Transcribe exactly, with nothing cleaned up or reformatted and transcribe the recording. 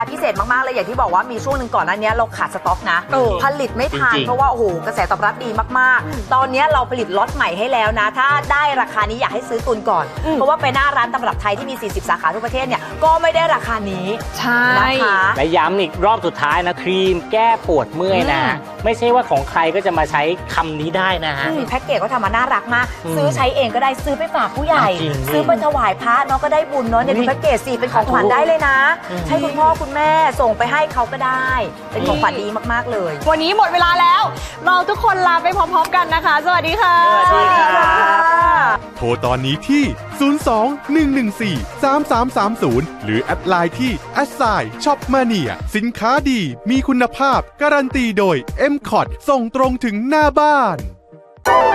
พิเศษมากๆเลยอย่างที่บอกว่ามีช่วงหนึ่งก่อนหน้านี้เราขาดสต็อกนะผลิตไม่ทันเพราะว่าโอ้โหกระแสตอบรับดีมากๆตอนนี้เราผลิตล็อตใหม่ให้แล้วนะถ้าได้ราคานี้อยากให้ซื้อตุนก่อนเพราะว่าไปหน้าร้านตำรับไทยที่มีสี่สิบสาขาทั่วประเทศเนี่ยก็ไม่ได้ราคานี้ใช่นะคะและย้ำอีกรอบสุดท้ายนะครีมแก้ปวดเมื่อยนะไม่ใช่ว่าของใครก็จะมาใช้คำนี้ได้นะฮะแพ็กเกจก็ทำมาน่ารักมากซื้อใช้เองก็ได้ซื้อไปฝากผู้ใหญ่ซื้อไปถวายพระเนาะก็ได้บุญเนาะเนี่ยดูแพ็กเกจสิเป็นของขวัญได้เลยนะให้คุณพ่อคุณแม่ส่งไปให้เขาก็ได้เป็นของขวัญดีมากๆเลยวันนี้หมดเวลาแล้วเราทุกคนลาไปพร้อมๆกันนะคะสวัสดีค่ะสวัสดีค่ะโทรตอนนี้ที่ศูนย์ สอง หนึ่ง หนึ่ง สี่ สาม สาม สาม ศูนย์หรือแอดไลน์ที่แอดไซน์ช็อปมาเนียสินค้าดีมีคุณภาพการันตีโดย เอ็ม คอ ที ส่งตรงถึงหน้าบ้าน